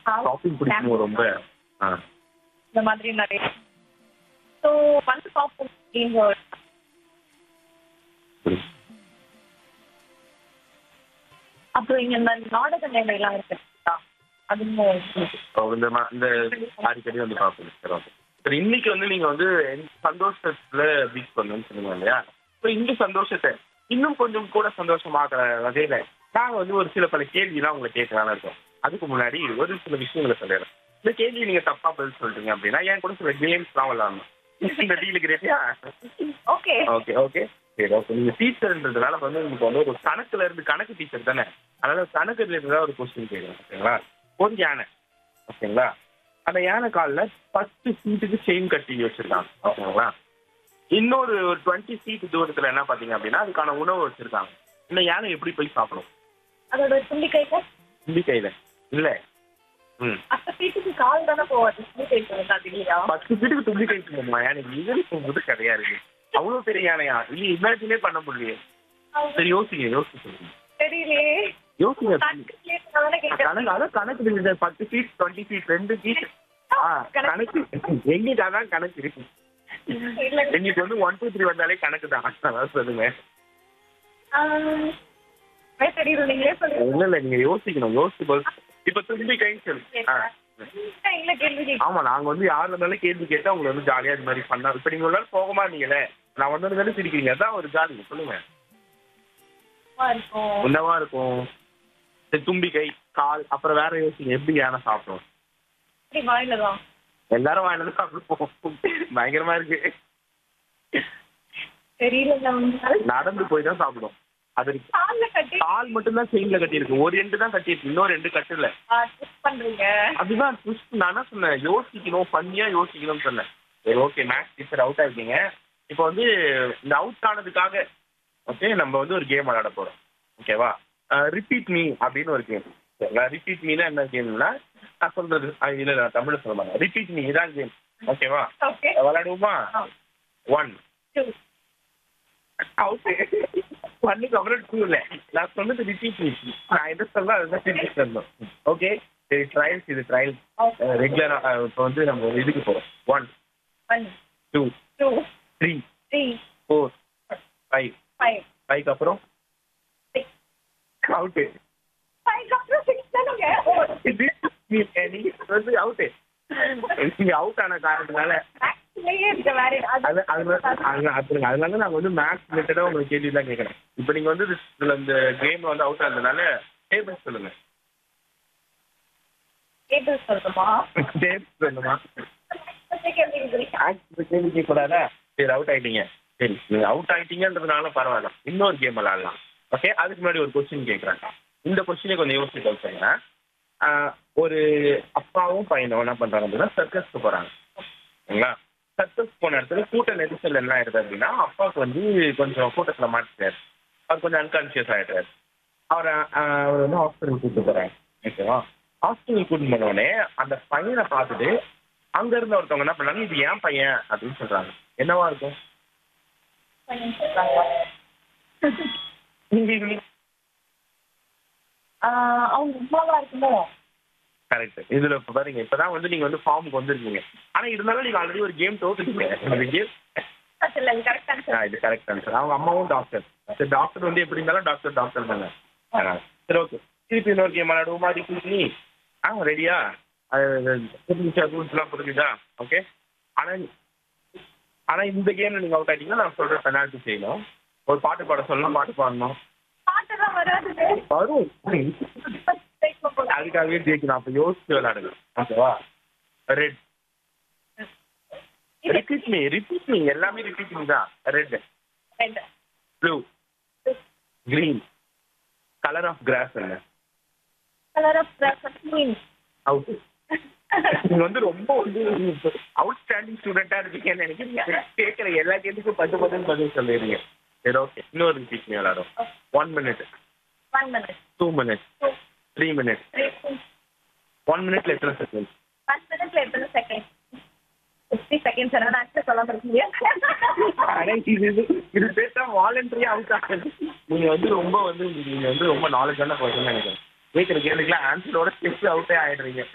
Shopping பிடிக்குமோ ரொம்ப? ஆ. இந்த மாதிரி நிறைய. ஸோ வந்து பார்ப்போம் அப்படின்ற ஒரு புரியுது. அப்புறம் இங்க இந்த நாடக மேடைலாம் இருக்கு இல்லையா? அதுவும் இந்த அடிக்கடி வந்து பார்ப்பீங்க. சரி, ஓகே. சரி, இன்னைக்கு வந்து நீங்க வந்து சந்தோஷத்துல பீச் பண்ணணும்னு சொன்னீங்க இல்லையா? ஸோ இந்த சந்தோஷத்தை இன்னும் கொஞ்சம் கூட சந்தோஷமாக்குற வகையில நாங்க வந்து ஒரு சில பல கேள்விலாம் உங்களை கேட்கலான்னு இருக்கோம். அதுக்கு முன்னாடி ஒரு சில விஷயங்களை சொல்லிடுறேன். இந்த கேள்வி நீங்க தப்பா பதில் சொல்றீங்க அப்படின்னா என் கூட சில கேம்ஸ்லாம் விளாடணும். இந்த டீலுக்கு ரெடியா? ஓகே. ஓகே ஓகே சரி, ஓகே. நீங்க டீச்சர்ன்றதுனால வந்து உங்களுக்கு வந்து ஒரு கணக்குல இருந்து கணக்கு டீச்சர் தானே, அதனால கணக்கு ரிலேட்டடா ஒரு கொஸ்டின் கேட்கலாம். ஓகேங்களா? ஒரு யானை, ஓகேங்களா? அந்த யானை காலில் 10 ஃபீட்டுக்கு செயின் கட்டி வச்சிருக்காங்க. ஓகேங்களா? இன்னொரு ஒரு 20 ஃபீட் தூரத்துல என்ன பாத்தீங்க அப்படின்னா அதுக்கான உணவு வச்சிருக்காங்க. இந்த யானை எப்படி போய் சாப்பிடும்? அதோட தும்பிக்கைக்கு தும்பி கையில இல்ல. ம். 10 ஃபீட்டுக்கு கால் தானே போவாது. தும்பிக்கைக்கு வந்து அது இல்லையா? 10 ஃபீட்டுக்கு தும்பி கை போகுமா யானைக்கு? இது போகும்போது கிடையாது. அவ்வளவு பெரிய யானையா? இல்ல, இமேஜினே பண்ண முடியலையே. சரி, யோசிங்க சொல்லுங்க. தெரியலையே. யோசிங்க. கேட்கறேன். அதான் கணக்கு இருக்குது. 10 ஃபீட் 20 ஃபீட் 2 ஃபீட். கணக்கு எங்களுக்கு அதான் கணக்கு இருக்கு. எங்களுக்கு வந்து 1 2 3 வந்தாலே கணக்கு தான். அதான் சொல்லுங்க. தெரியல, நீங்களே சொல்லுங்க. இல்ல நீங்க யோசிக்கணும். யோசிச்சு இப்ப தும்பி கை சொல்லு. இல்ல கேள்வி ஆமா, நாங்க வந்து யாரு இருந்தாலும் கேள்வி கேட்டா உங்களை வந்து ஜாலியா இது மாதிரி பண்ணா. இப்ப நீங்க ஒரு நாள் போகமா நீங்களே நான் வந்தது தானே சிரிக்கிறீங்க. அதான் ஒரு ஜாலி. சொல்லுங்க. இருக்கும். என்னவா இருக்கும்? சரி, தும்பி கை கால் அப்புறம் வேற யோசிங்க. எப்படி யானை சாப்பிடும்? வாயிலதான் எல்லாரும் வாங்கினது சாப்பிடுவோம். பயங்கரமா இருக்கு. தெரியல. நடந்து போய் தான் சாப்பிடும். அது கால் மட்டும்தான் செயின்ல கட்டி இருக்கு. ஒரு எண்டு தான் கட்டி இருக்கு, இன்னொரு ரெண்டு கட்டு இல்ல. பண்றீங்க அதுதான் ட்விஸ்ட். நான் சொன்னேன் யோசிக்கணும், பண்ணியா யோசிக்கணும்னு சொன்னேன். சரி, ஓகே. Maths teacher out ஆயிருக்கீங்க. இப்போ வந்து இந்த அவுட் ஆனதுக்காக ஓகே நம்ம வந்து ஒரு கேம் விளையாட போறோம். ஓகேவா? ரிப்பீட் மீ அப்படின்னு ஒரு கேம். சரிங்களா? ரிப்பீட் மீனா என்ன கேம்னா நான் சொல்றது இல்ல நான் தமிழ்ல சொல்ல மாட்டேன். ரிப்பீட் மீ இதான் கேம். ஓகேவா? விளையாடுவோமா? 1 2 அவுட். 1க்கு அப்புறம் 2 இல்ல. நான் சொன்னது ரிப்பீட் மீ. நான் எதை சொல்றேன் அதுதான் திருப்பி சொல்லணும். ஓகே. சரி, ட்ரையல்ஸ். இது ட்ரையல் ரெகுலரா. இப்போ வந்து நம்ம இதுக்கு போறோம். 1 2 3 4 5 5க்கு அப்புறம் அவுட். வந்து அவுட். நீங்க அவுட் ஆன காரணத்தினால அதனால நாங்க வந்து மேக்ஸ் ரிலேட்டடா உங்களுக்கு கேள்வி தான் கேட்கறேன். இப்ப நீங்க வந்து இதுல இந்த கேம் வந்து அவுட் ஆனதுனால டேபிள் சொல்லுங்க. சொல்லுமா? டேபிள் சொல்லுமா? கேள்வி கேட்க கூடாதா? சரி, அவுட் ஆயிட்டீங்க. சரி, நீங்க அவுட் ஆயிட்டீங்கன்றதுனால பரவாயில்ல. இன்னொரு கேம் விளையாடலாம். ஓகே. அதுக்கு முன்னாடி ஒரு கொஸ்டின் கேட்கறாங்க. இந்த கொஸ்டினை கொஞ்சம் யோசிச்சு சொல்லுங்க. ஒரு அப்பாவும் பையனும் என்ன பண்றாங்க அப்படின்னா சர்க்கஸ்க்கு போறாங்க. சரிங்களா? சர்க்கஸ் போன இடத்துல கூட்ட நெரிசல் என்ன ஆயிடுது அப்படின்னா அப்பாவுக்கு வந்து கொஞ்சம் கூட்டத்தில் மாட்டிட்டாரு. அவர் கொஞ்சம் அன்கான்சியஸ் ஆயிட்டாரு. அவர் வந்து ஹாஸ்பிட்டல் கூப்பிட்டு போறாங்க. ஓகேவா? ஹாஸ்பிட்டல் கூட்டிட்டு போனோடனே அந்த பையனை பார்த்துட்டு அங்க இருந்த ஒருத்தவங்க என்ன பண்ணாங்க, இது ஏன் பையன் அப்படின்னு சொல்றாங்க. என்னவா இருக்கும்? அவங்க உமாவா இருக்குமோ? கரெக்ட். இதுல இப்ப பாருங்க, இப்பதான் வந்து நீங்க வந்து ஃபார்முக்கு வந்திருக்கீங்க. ஆனா இருந்தாலும் நீங்க ஆல்ரெடி ஒரு கேம் தோத்துட்டீங்க. அந்த கேம் இது கரெக்ட் ஆன்சர். அவங்க அம்மாவும் டாக்டர். சரி, டாக்டர் வந்து எப்படி இருந்தாலும் டாக்டர் தானே. சரி, ஓகே. திருப்பி இன்னொரு கேம் விளையாடுவோமா? நீ ரெடியா? ரூல்ஸ்லாம் புரிஞ்சுதா? ஓகே. ஆனா இந்த கேம்ல நீங்க அவுட் ஆயிட்டீங்கன்னா நான் சொல்ற பெனால்ட்டி செய்யணும். ஒரு பாட்டு பாட சொல்லணும், பாட்டு பாடணும். வரும். அதுக்காகவே ஜெயிக்கணும். அப்ப யோசிச்சு விளையாடுங்க. ஓகேவா? ரெட். ரிப்பீட் மீ எல்லாமே ரிப்பீட் மீ தான். Red, blue, green. Colour of cross என்ன? அவுட். நீங்க வந்து ரொம்ப வந்து அவுட் ஸ்டாண்டிங் ஸ்டூடெண்டா இருக்கீங்கன்னு நினைக்கிறீங்க. கேட்கற எல்லா கேட்டுக்கும் 10 பதில் சொல்லிடுறீங்க. சரி, ஓகே. இன்னொரு ரிப்பீட் மீ விளையாடும். 1 minute 2 minutes 3 minutes 1 minute எத்தனை செகண்ட்? 1 minute எத்தனை செகண்ட்? 50 seconds. என்ன ஆன்சர் சொல்லாம இருக்கீங்க? இது பேசா வாலண்டரியா அவுட் ஆகுது. நீங்க வந்து ரொம்ப நாலேஜான பர்சன் நினைக்கிறேன். கேட்கிற கேள்விக்கெல்லாம் ஆன்சரோட சேர்த்து அவுட்டே ஆயிடுறீங்க.